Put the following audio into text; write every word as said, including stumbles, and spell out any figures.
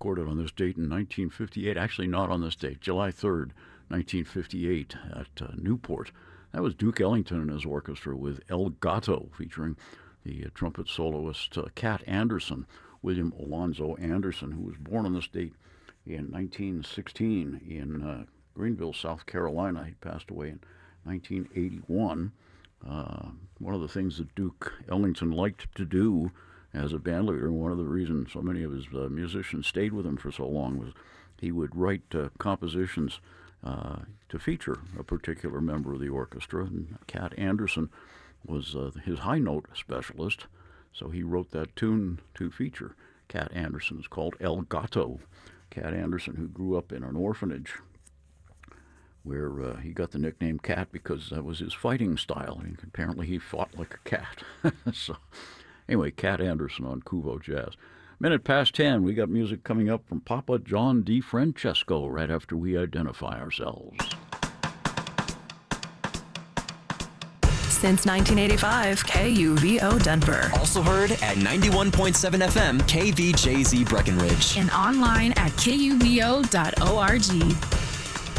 recorded on this date in nineteen fifty-eight. Actually, not on this date, July third, nineteen fifty-eight, at uh, Newport. That was Duke Ellington and his orchestra with El Gato, featuring the uh, trumpet soloist uh, Cat Anderson, William Alonzo Anderson, who was born on this date in nineteen sixteen in uh, Greenville, South Carolina. He passed away in nineteen eighty-one. Uh, one of the things that Duke Ellington liked to do as a band leader, and one of the reasons so many of his uh, musicians stayed with him for so long, was he would write uh, compositions uh, to feature a particular member of the orchestra. And Cat Anderson was uh, his high note specialist, so he wrote that tune to feature Cat Anderson. It's called El Gato. Cat Anderson, who grew up in an orphanage, where uh, he got the nickname Cat because that was his fighting style. I mean, apparently he fought like a cat. So anyway, Cat Anderson on Kuvo Jazz. Minute past ten, we got music coming up from Papa John DeFrancesco right after we identify ourselves. Since nineteen eighty-five, K U V O Denver. Also heard at ninety-one point seven F M, K V J Z Breckenridge. And online at K U V O dot org.